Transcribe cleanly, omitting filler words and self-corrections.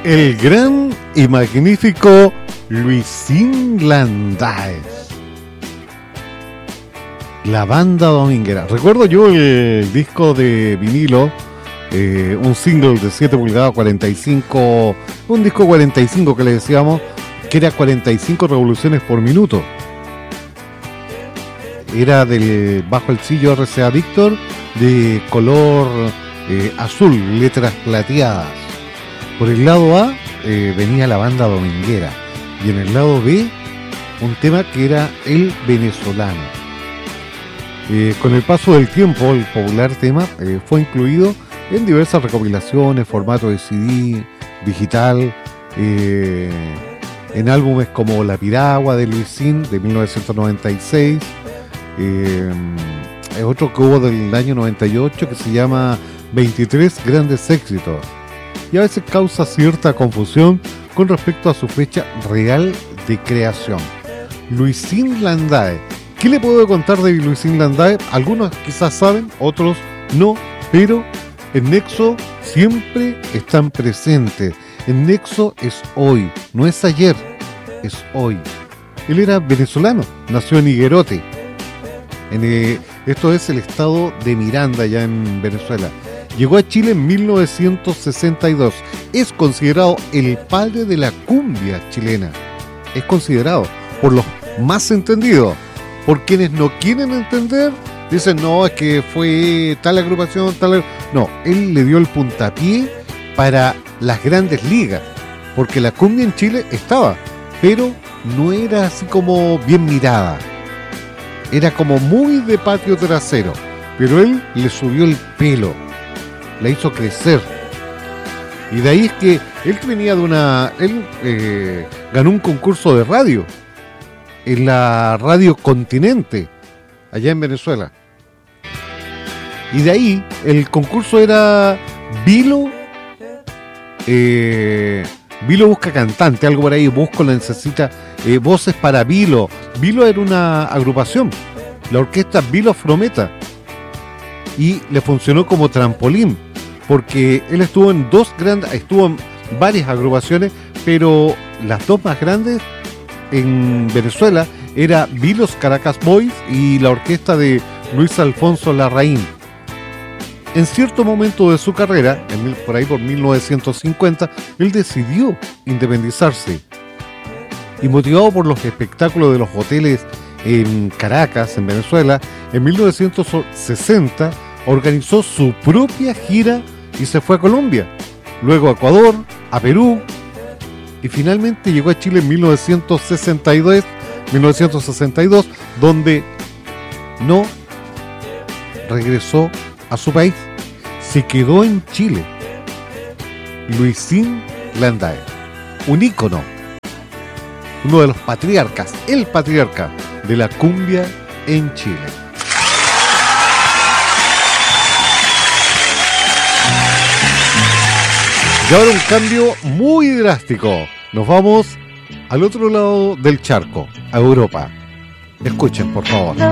El gran y magnífico Luisín Landaes. La banda dominguera. Recuerdo yo el disco de vinilo, un single de 7 pulgadas, 45, un disco 45 que le decíamos, que era 45 revoluciones por minuto. Era del bajo el sello RCA Victor, de color azul, letras plateadas. Por el lado A venía la banda dominguera y en el lado B un tema que era El Venezolano. Con el paso del tiempo el popular tema fue incluido en diversas recopilaciones, formato de CD, digital, en álbumes como La Piragua de Luisín de 1996, otro que hubo del año 98 que se llama 23 grandes éxitos. Y a veces causa cierta confusión con respecto a su fecha real de creación. Luisín Landaes. ¿Qué le puedo contar de Luisín Landaes? Algunos quizás saben, otros no, pero en Nexo siempre están presentes. En Nexo es hoy, no es ayer, es hoy. Él era venezolano, nació en Higuerote. Esto es el estado de Miranda, allá en Venezuela. Llegó a Chile en 1962. Es considerado el padre de la cumbia chilena. Es considerado por los más entendidos. Por quienes no quieren entender, dicen, no, es que fue tal agrupación, tal... No, él le dio el puntapié para las grandes ligas. Porque la cumbia en Chile estaba, pero no era así como bien mirada. Era como muy de patio trasero. Pero él le subió el pelo. La hizo crecer. Y de ahí es que él venía de una... Él ganó un concurso de radio en la Radio Continente, allá en Venezuela. Y de ahí el concurso era Vilo busca cantante, algo por ahí. Busco necesita voces para Vilo. Vilo era una agrupación, la orquesta Vilo Afrometa, y le funcionó como trampolín, porque él estuvo en varias agrupaciones, pero las dos más grandes en Venezuela era Vilos Caracas Boys y la orquesta de Luis Alfonso Larraín. En cierto momento de su carrera, por ahí por 1950, él decidió independizarse y, motivado por los espectáculos de los hoteles en Caracas, en Venezuela, en 1960 organizó su propia gira y se fue a Colombia, luego a Ecuador, a Perú, y finalmente llegó a Chile en 1962, donde no regresó a su país, se quedó en Chile. Luisín Landaes, un ícono, uno de los patriarcas, el patriarca de la cumbia en Chile. Y ahora un cambio muy drástico. Nos vamos al otro lado del charco, a Europa. Escuchen, por favor.